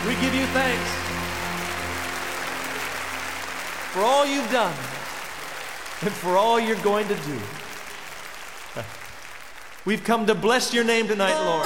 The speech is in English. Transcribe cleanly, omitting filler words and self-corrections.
We give you thanks for all you've done and for all you're going to do. We've come to bless your name tonight, Lord.